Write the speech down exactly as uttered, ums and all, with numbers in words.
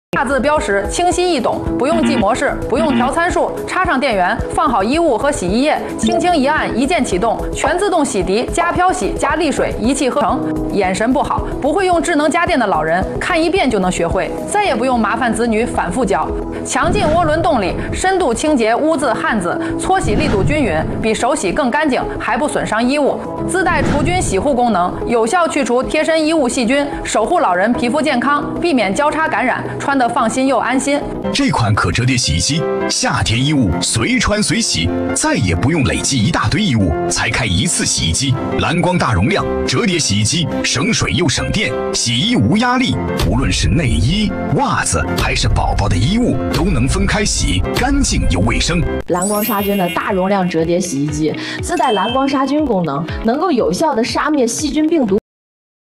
大字标识清晰易懂，不用记模式，不用调参数，插上电源，放好衣物和洗衣液，轻轻一按，一键启动，全自动洗涤加漂洗加沥水，一气呵成。眼神不好，不会用智能家电的老人，看一遍就能学会，再也不用麻烦子女反复教。强劲涡轮动力，深度清洁污渍汗渍，搓洗力度均匀，比手洗更干净，还不损伤衣物。自带除菌洗护功能，有效去除贴身衣物细菌，守护老人皮肤健康，避免交叉感染，穿得放心又安心。 这款可折叠洗衣机，夏天衣物随穿随洗，再也不用累积一大堆衣物才开一次洗衣机。蓝光大容量折叠洗衣机，省水又省电，洗衣无压力。无论是内衣、袜子还是宝宝的衣物，都能分开洗，干净又卫生。 蓝光杀菌的大容量折叠洗衣机，自带蓝光杀菌功能，能够有效的杀灭细菌病毒。